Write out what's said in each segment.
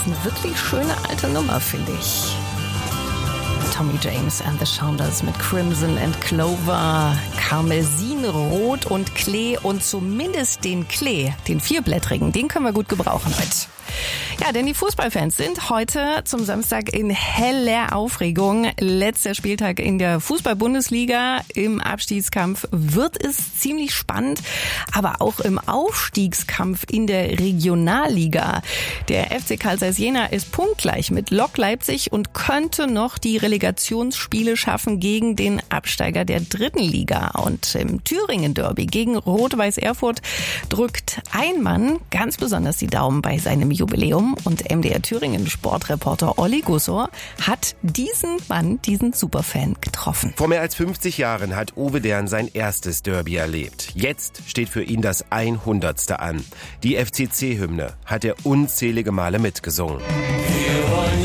ist eine wirklich schöne alte Nummer, finde ich. Tommy James and the Shondells mit Crimson and Clover, Karmesin, Rot und Klee und zumindest den Klee, den vierblättrigen, den können wir gut gebrauchen heute. Ja, denn die Fußballfans sind heute zum Samstag in heller Aufregung. Letzter Spieltag in der Fußball-Bundesliga. Im Abstiegskampf wird es ziemlich spannend, aber auch im Aufstiegskampf in der Regionalliga. Der FC Carl Zeiss Jena ist punktgleich mit Lok Leipzig und könnte noch die Relegationsspiele schaffen gegen den Absteiger der dritten Liga. Und im Thüringen-Derby gegen Rot-Weiß Erfurt drückt ein Mann ganz besonders die Daumen bei seinem Jubiläum. Und MDR Thüringen Sportreporter Olli Gussor hat diesen Mann, diesen Superfan, getroffen. Vor mehr als 50 Jahren hat Uwe Dern sein erstes Derby erlebt. Jetzt steht für ihn das 100. an. Die FCC-Hymne hat er unzählige Male mitgesungen. Wir wollen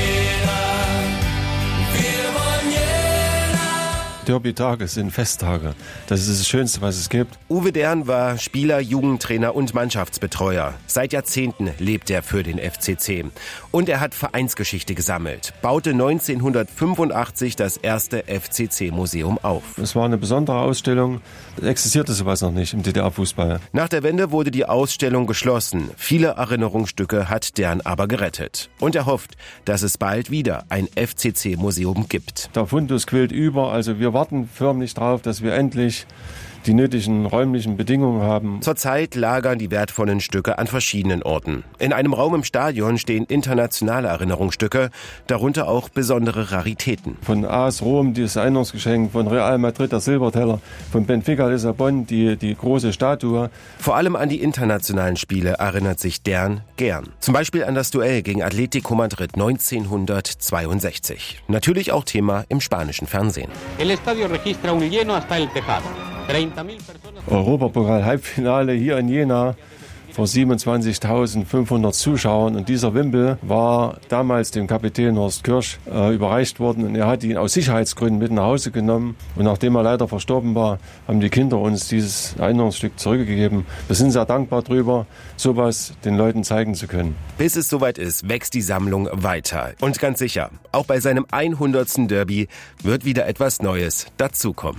Derby-Tage sind Festtage. Das ist das Schönste, was es gibt. Uwe Dern war Spieler, Jugendtrainer und Mannschaftsbetreuer. Seit Jahrzehnten lebt er für den FCC. Und er hat Vereinsgeschichte gesammelt. Baute 1985 das erste FCC-Museum auf. Es war eine besondere Ausstellung. Es existierte sowas noch nicht im DDR-Fußball. Nach der Wende wurde die Ausstellung geschlossen. Viele Erinnerungsstücke hat Dern aber gerettet. Und er hofft, dass es bald wieder ein FCC-Museum gibt. Der Fundus quillt über, also wir warten förmlich darauf, dass wir endlich die nötigen räumlichen Bedingungen haben. Zurzeit lagern die wertvollen Stücke an verschiedenen Orten. In einem Raum im Stadion stehen internationale Erinnerungsstücke, darunter auch besondere Raritäten. Von AS Rom das Erinnerungsgeschenk, von Real Madrid der Silberteller, von Benfica Lissabon die große Statue. Vor allem an die internationalen Spiele erinnert sich Dern gern. Zum Beispiel an das Duell gegen Atletico Madrid 1962. Natürlich auch Thema im spanischen Fernsehen. El estadio registra un lleno hasta el tejado. Europapokal-Halbfinale hier in Jena vor 27.500 Zuschauern. Und dieser Wimpel war damals dem Kapitän Horst Kirsch überreicht worden. Und er hat ihn aus Sicherheitsgründen mit nach Hause genommen. Und nachdem er leider verstorben war, haben die Kinder uns dieses Erinnerungsstück zurückgegeben. Wir sind sehr dankbar drüber, sowas den Leuten zeigen zu können. Bis es soweit ist, wächst die Sammlung weiter. Und ganz sicher, auch bei seinem 100. Derby wird wieder etwas Neues dazukommen.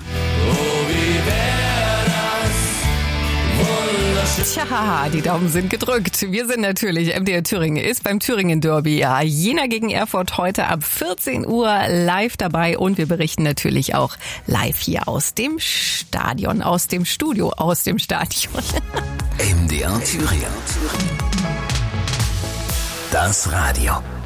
Tja, die Daumen sind gedrückt. Wir sind natürlich, MDR Thüringen ist beim Thüringen Derby. Ja, Jena gegen Erfurt heute ab 14 Uhr live dabei und wir berichten natürlich auch live hier aus dem Stadion, aus dem Studio, aus dem Stadion. MDR Thüringen. Das Radio.